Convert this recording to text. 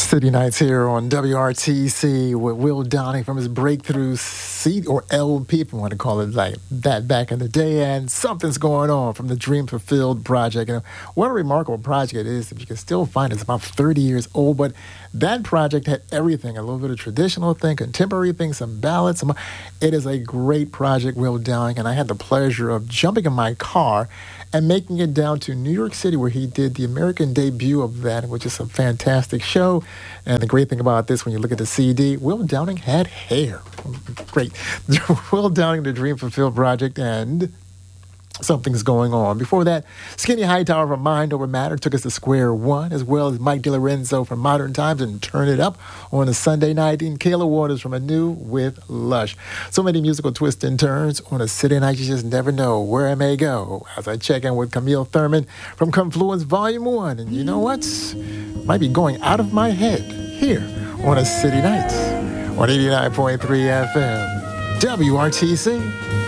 City Nights here on WRTC with Will Downing from his breakthrough CD or LP, if you want to call it like that, back in the day. And something's going on from the Dream Fulfilled project. And what a remarkable project it is. If you can still find it, it's about 30 years old. But that project had everything, a little bit of traditional thing, contemporary thing, some ballads. It is a great project, Will Downing. And I had the pleasure of jumping in my car and making it down to New York City, where he did the American debut of that, which is a fantastic show. And the great thing about this, when you look at the CD, Will Downing had hair. Great. Will Downing, the Dream Fulfilled project, and Something's Going On. Before that, Skinny Hightower from Mind Over Matter took us to Square One, as well as Mike DiLorenzo from Modern Times and Turn It Up on a Sunday night, and Kayla Waters from Anew with Lush. So many musical twists and turns on a city night you just never know where I may go, as I check in with Camille Thurman from Confluence Volume 1. And you know what? Might be going out of my head here on a city night on 89.3 FM WRTC.